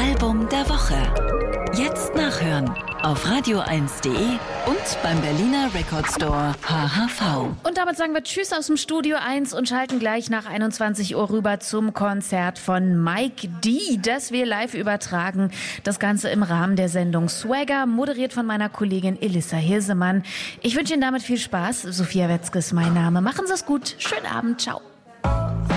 Album der Woche. Jetzt nachhören auf radio1.de und beim Berliner Record Store HHV. Und damit sagen wir Tschüss aus dem Studio 1 und schalten gleich nach 21 Uhr rüber zum Konzert von Mike D, das wir live übertragen. Das Ganze im Rahmen der Sendung Swagger, moderiert von meiner Kollegin Elissa Hirsemann. Ich wünsche Ihnen damit viel Spaß. Sophia Wetzke ist mein Name. Machen Sie es gut. Schönen Abend. Ciao.